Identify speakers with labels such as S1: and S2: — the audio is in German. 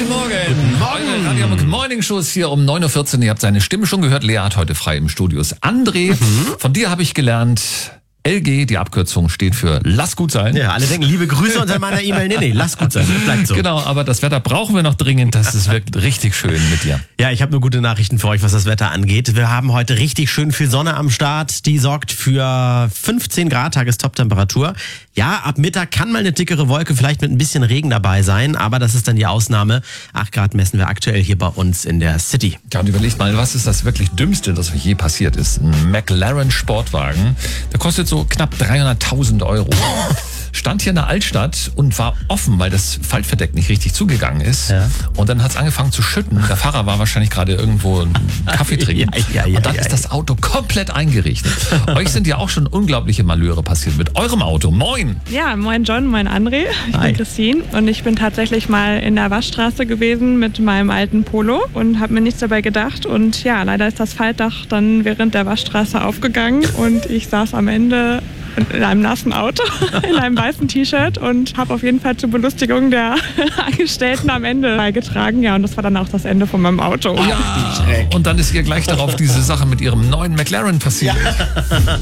S1: Guten Morgen. Radio Hamburg Morning Show ist hier um 9.14 Uhr. Ihr habt seine Stimme schon gehört. Lea hat heute frei im Studio. André, von dir habe ich gelernt, LG, die Abkürzung, steht für Lass gut sein.
S2: Ja, alle denken, liebe Grüße unter meiner E-Mail. Nee, lass gut sein. Das bleibt so.
S1: Genau, aber das Wetter brauchen wir noch dringend. Das wirkt richtig schön mit dir.
S2: Ja, ich habe nur gute Nachrichten für euch, was das Wetter angeht. Wir haben heute richtig schön viel Sonne am Start. Die sorgt für 15 Grad Tagestop-Temperatur. Ja, ab Mittag kann mal eine dickere Wolke, vielleicht mit ein bisschen Regen dabei sein, aber das ist dann die Ausnahme. 8 Grad messen wir aktuell hier bei uns in der City.
S1: Ja, und überlegt mal, was ist das wirklich Dümmste, das je passiert ist? Ein McLaren Sportwagen, der kostet so knapp 300.000 Euro. Stand hier in der Altstadt und war offen, weil das Faltverdeck nicht richtig zugegangen ist. Ja. Und dann hat es angefangen zu schütten. Der Fahrer war wahrscheinlich gerade irgendwo einen Kaffee trinken. Und dann ist das Auto komplett eingerichtet. Euch sind ja auch schon unglaubliche Malheure passiert mit eurem Auto. Moin!
S3: Ja, moin John, moin André. Ich bin Christine und ich bin tatsächlich mal in der Waschstraße gewesen mit meinem alten Polo und habe mir nichts dabei gedacht. Und ja, leider ist das Faltdach dann während der Waschstraße aufgegangen und ich saß am Ende in einem nassen Auto, in einem weißen T-Shirt und habe auf jeden Fall zur Belustigung der Angestellten am Ende beigetragen. Ja, und das war dann auch das Ende von meinem Auto.
S1: Ja, und dann ist ihr gleich darauf diese Sache mit ihrem neuen McLaren passiert. Ja.